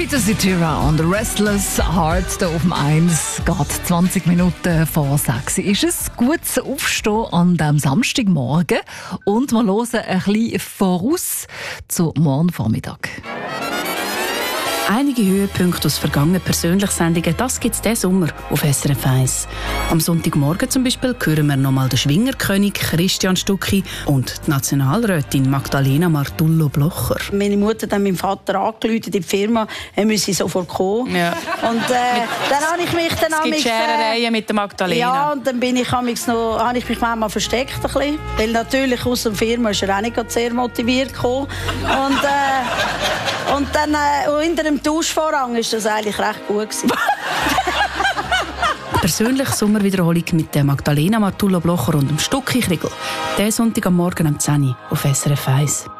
Rita Cetera und Restless Heart hier auf dem 1. Geht 20 Minuten vor 6. Ist es gut zu aufstehen an diesem Samstagmorgen? Und wir hören ein bisschen voraus zu morgen Vormittag. Einige Höhepunkte aus vergangenen Persönlichsendungen, das gibt es diesen Sommer auf SRF 1. Am Sonntagmorgen zum Beispiel hören wir nochmal den Schwingerkönig Christian Stucki und die Nationalrätin Magdalena Martullo-Blocher. Meine Mutter hat meinem Vater angerufen in die Firma, er müsse sofort kommen. Ja. Und dann habe ich mich dann... Es gibt Scherereien mit der Magdalena. Ja, und dann habe ich mich manchmal versteckt ein bisschen, weil natürlich aus der Firma ist er auch nicht sehr motiviert gekommen. Und dann hinter dem Duschvorhang war das eigentlich recht gut. Persönliche Sommerwiederholung mit der Magdalena Martullo-Blocher und dem Stucki-Kriegel. Diesen Sonntag am Morgen um 10 Uhr auf SRF 1.